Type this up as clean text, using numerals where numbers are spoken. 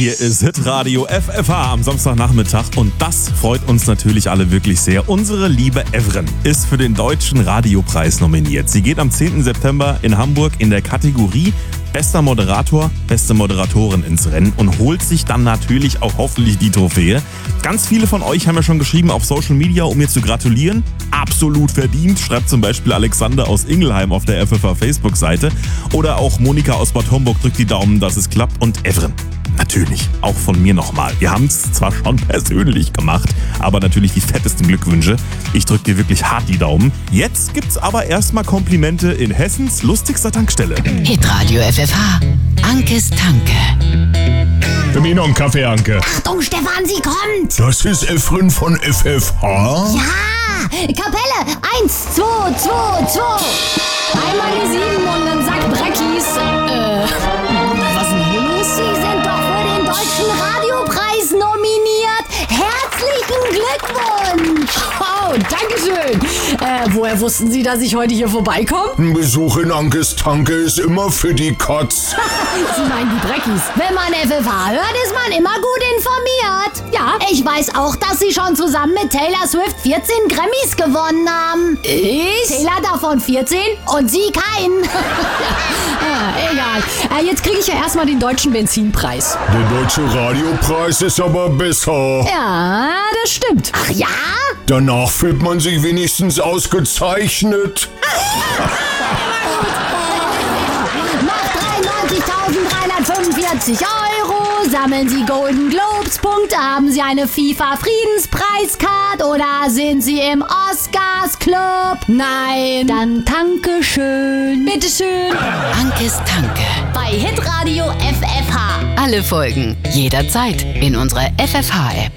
Hier ist Hitradio FFH am Samstagnachmittag und das freut uns natürlich alle wirklich sehr. Unsere liebe Evren ist für den Deutschen Radiopreis nominiert. Sie geht am 10. September in Hamburg in der Kategorie Bester Moderator, beste Moderatorin ins Rennen und holt sich dann natürlich auch hoffentlich die Trophäe. Ganz viele von euch haben ja schon geschrieben auf Social Media, um ihr zu gratulieren. Absolut verdient, schreibt zum Beispiel Alexander aus Ingelheim auf der FFH Facebook-Seite. Oder auch Monika aus Bad Homburg drückt die Daumen, dass es klappt. Und Evren, natürlich, auch von mir nochmal. Wir haben es zwar schon persönlich gemacht, aber natürlich die fettesten Glückwünsche. Ich drücke dir wirklich hart die Daumen. Jetzt gibt's aber erstmal Komplimente in Hessens lustigster Tankstelle. Hitradio FFH. Ankes Tanke. Für mich noch einen Kaffee, Anke. Achtung, Stefan, sie kommt! Das ist Evren von FFH? Ja! Kapelle! 1, 2, 2, 2! Einmal die 7 und einen Sack Breckies. Was ist denn hier los? Sie sind doch für den Deutschen Radiopreis nominiert! Herzlichen Glückwunsch! Oh, dankeschön. Woher wussten Sie, dass ich heute hier vorbeikomme? Ein Besuch in Ankes Tanke ist immer für die Katz. Sie meinen die Breckies. Wenn man FFH hört, ist man immer gut informiert. Ja. Ich weiß auch, dass Sie schon zusammen mit Taylor Swift 14 Grammys gewonnen haben. Ich? Taylor davon 14 und Sie keinen. Egal. Jetzt kriege ich ja erstmal den deutschen Benzinpreis. Der Deutsche Radiopreis ist aber besser. Ja, das stimmt. Ach ja? Danach fühlt man sich wenigstens ausgezeichnet. Nach 93.345 € sammeln Sie Golden Globes Punkte. Haben Sie eine FIFA Friedenspreiskarte oder sind Sie im Oscars Club? Nein. Dann danke schön. Bitteschön. Ankes Tanke. Bei Hitradio FFH. Alle Folgen jederzeit in unserer FFH-App.